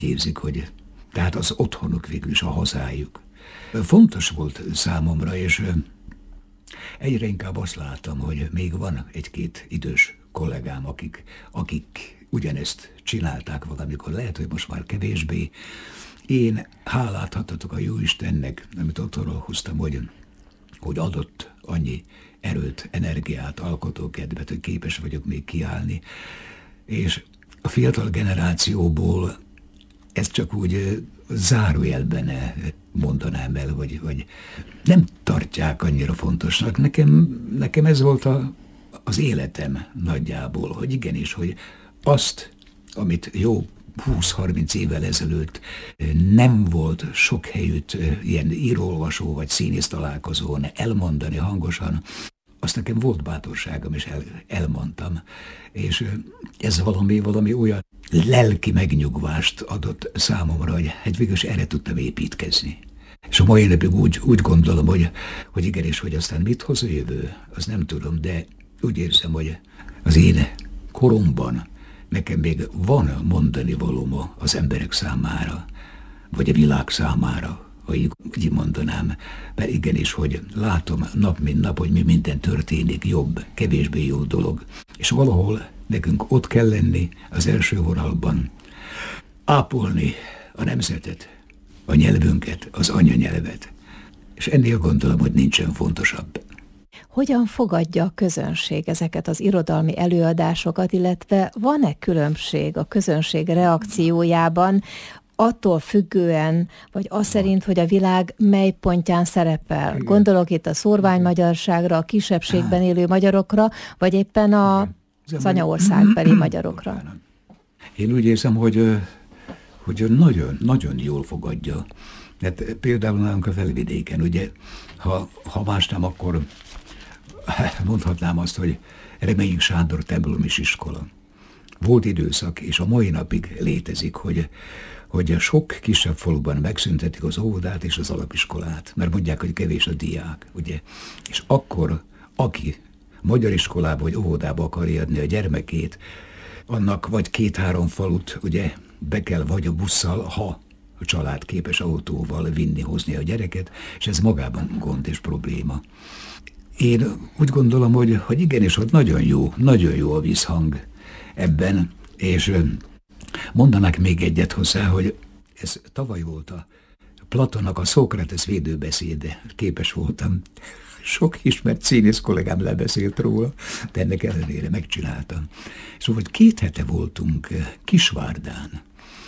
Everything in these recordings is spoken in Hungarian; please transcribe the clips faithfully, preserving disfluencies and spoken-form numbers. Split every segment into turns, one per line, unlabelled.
érzik, hogy tehát az otthonuk végül is a hazájuk. Fontos volt számomra, és egyre inkább azt láttam, hogy még van egy-két idős kollégám, akik, akik ugyanezt csinálták valamikor, lehet, hogy most már kevésbé. Én hálát adhatok a Jóistennek, amit otthonról hoztam, hogy, hogy adott annyi erőt, energiát, alkotókedvet, hogy képes vagyok még kiállni. És a fiatal generációból ezt csak úgy zárójelben mondanám el, vagy, vagy nem tartják annyira fontosnak. Nekem, nekem ez volt a, az életem nagyjából, hogy igenis, hogy azt, amit jó húsz-harminc évvel ezelőtt nem volt sok helyütt ilyen író-olvasó vagy színész találkozón elmondani hangosan, azt nekem volt bátorságom, és el, elmondtam. És ez valami, valami olyan lelki megnyugvást adott számomra, hogy hát végülis erre tudtam építkezni. És a mai napig úgy, úgy gondolom, hogy, hogy igenis, hogy aztán mit hoz a jövő, az nem tudom, de úgy érzem, hogy az én koromban nekem még van mondani valóm az emberek számára, vagy a világ számára, ha így, így mondanám. Mert igenis, hogy látom nap mint nap, hogy mi minden történik, jobb, kevésbé jó dolog. És valahol nekünk ott kell lenni az első vonalban, ápolni a nemzetet, a nyelvünket, az anyanyelvet. És ennél gondolom, hogy nincsen fontosabb.
Hogyan fogadja a közönség ezeket az irodalmi előadásokat, illetve van-e különbség a közönség reakciójában, attól függően, vagy az szerint, hogy a világ mely pontján szerepel? Igen. Gondolok itt a szórványmagyarságra, a kisebbségben élő magyarokra, vagy éppen a, az anyaországbeli magyarokra?
Én úgy érzem, hogy, hogy nagyon, nagyon jól fogadja. Hát például nálunk a Felvidéken, ugye, ha, ha más nem, akkor mondhatnám azt, hogy Reményik Sándor templomis iskola. Volt időszak, és a mai napig létezik, hogy, hogy sok kisebb faluban megszüntetik az óvodát és az alapiskolát, mert mondják, hogy kevés a diák, ugye? És akkor, aki magyar iskolába vagy óvodába akarja adni a gyermekét, annak vagy két-három falut, ugye, be kell vagy a busszal, ha a család képes autóval vinni, hozni a gyereket, és ez magában gond és probléma. Én úgy gondolom, hogy, hogy igenis, hogy nagyon jó, nagyon jó a visszhang ebben, és mondanak még egyet hozzá, hogy ez tavaly volt a Platonnak a Szókrates védőbeszéde, képes voltam. Sok ismert színész kollégám lebeszélt róla, de ennek ellenére megcsináltam. Szóval két hete voltunk Kisvárdán,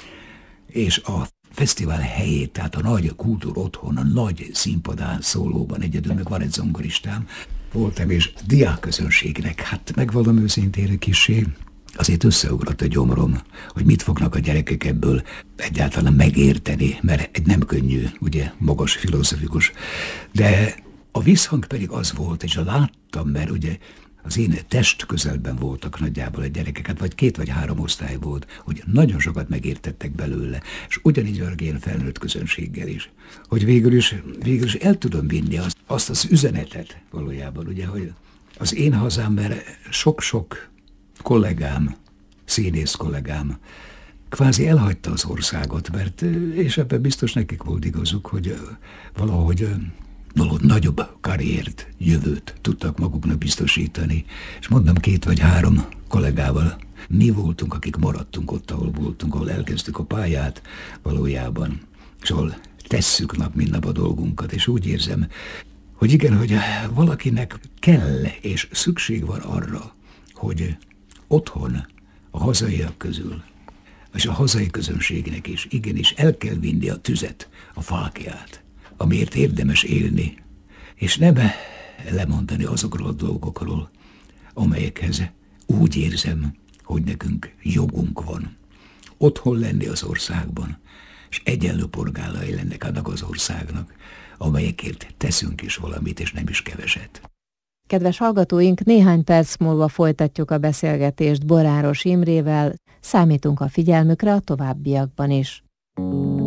és a fesztivál helyét, tehát a nagy kultúr otthon, a nagy színpadán szólóban, egyedül meg van egy zongoristám, voltam, és diákközönségnek, hát megvallom őszintén kissé, azért összeugrott a gyomrom, hogy mit fognak a gyerekek ebből egyáltalán megérteni, mert egy nem könnyű, ugye, magas filozofikus. De a visszhang pedig az volt, és láttam, mert ugye az én test közelben voltak nagyjából a gyerekeket, vagy két vagy három osztály volt, hogy nagyon sokat megértettek belőle, és ugyanígy a én felnőtt közönséggel is. Hogy végül is, végül is el tudom vinni azt, azt az üzenetet valójában, ugye, hogy az én hazám, mert sok-sok kollégám, színész kollégám kvázi elhagyta az országot, mert, és ebben biztos nekik volt igazuk, hogy valahogy valahogy nagyobb karriert, jövőt tudtak maguknak biztosítani. És mondom, két vagy három kollégával mi voltunk, akik maradtunk ott, ahol voltunk, ahol elkezdtük a pályát valójában, és ahol tesszük nap, mint nap a dolgunkat, és úgy érzem, hogy igen, hogy valakinek kell és szükség van arra, hogy otthon, a hazaiak közül, és a hazai közönségnek is igenis el kell vinni a tüzet, a fáklyát, amiért érdemes élni, és nem lemondani azokról a dolgokról, amelyekhez úgy érzem, hogy nekünk jogunk van. Otthon lenni az országban, és egyenlő polgárai lennek annak az országnak, amelyekért teszünk is valamit, és nem is keveset.
Kedves hallgatóink, néhány perc múlva folytatjuk a beszélgetést Boráros Imrével, számítunk a figyelmükre a továbbiakban is.